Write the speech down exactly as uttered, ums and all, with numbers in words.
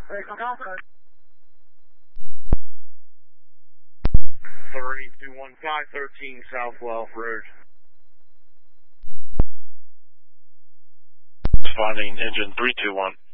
three two one five, thirteen South Guelph Road. Responding engine three two one.